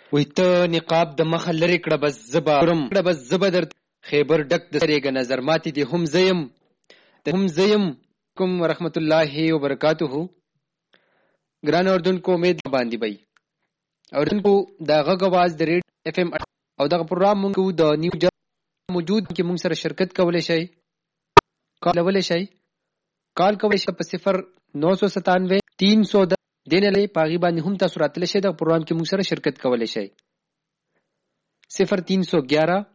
وای ته نقاب د مخه لرې کړه بس زبا کړه بس زبا در خیبر ډک د سرېګه نظر ماتې دي هم زیم کوم ورحمت الله وبرکاته. ګران اردوونکو امید باندې بی اردوونکو دا غږ आवाज د ریډ اف ام او دغه پروګرام مونږ د نیو جر موجود کې مونږ سره شرکت کولای شئ کال کولای شئ په 0997 310 دین لې پاغي باندې هم تاسو راتل شئ د پروګرام کې مونږ سره شرکت کولای شئ 0311